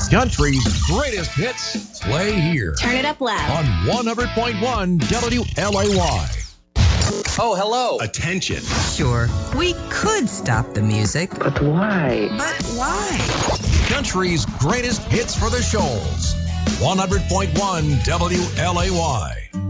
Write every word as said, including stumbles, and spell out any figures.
Country's greatest hits play here. Turn it up loud. On one hundred point one W L A Y. Oh, hello. Attention. Sure, we could stop the music. But why? But why? Country's greatest hits for the shoals. one hundred point one W L A Y.